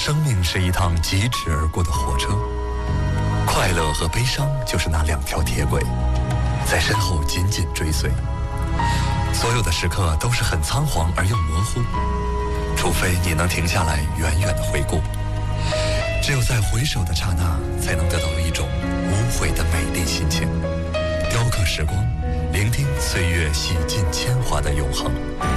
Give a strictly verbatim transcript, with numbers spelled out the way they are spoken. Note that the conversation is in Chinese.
生命是一趟疾驰而过的火车，快乐和悲伤就是那两条铁轨，在身后紧紧追随。所有的时刻都是很仓皇而又模糊，除非你能停下来远远的回顾，只有在回首的刹那，才能得到一种无悔的美丽心情。雕刻时光，聆听岁月洗尽铅华的永恒。